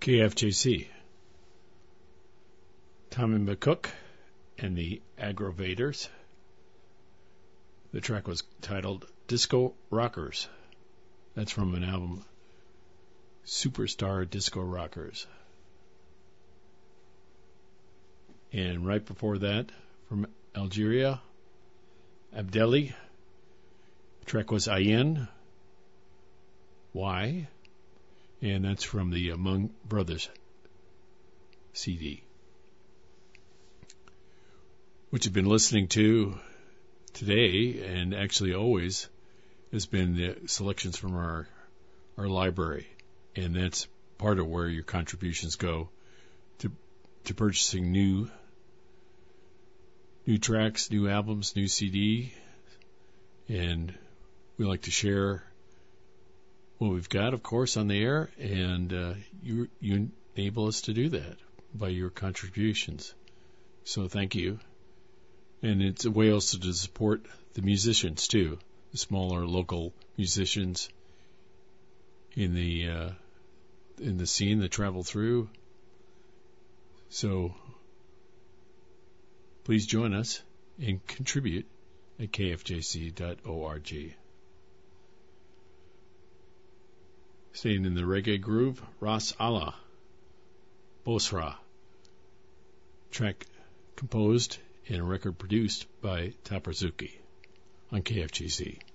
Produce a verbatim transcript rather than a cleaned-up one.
K F J C. Tommy McCook and the Aggravators. The track was titled Disco Rockers. That's from an album, Superstar Disco Rockers. And right before that, from Algeria, Abdelli. The track was Ayen. Why? And that's from the Among Brothers C D. What you've been listening to today, and actually always, has been the selections from our our library. And that's part of where your contributions go to to purchasing new new tracks, new albums, new C D. And we like to share what we've got, of course, on the air, and uh, you you enable us to do that by your contributions. So thank you. And it's a way also to support the musicians, too, the smaller local musicians in the uh, in the scene that travel through. So please join us and contribute at k f j c dot org. Staying in the reggae groove, Ras Allah, Bosra, track composed and a record produced by Taparzuki on K F G C.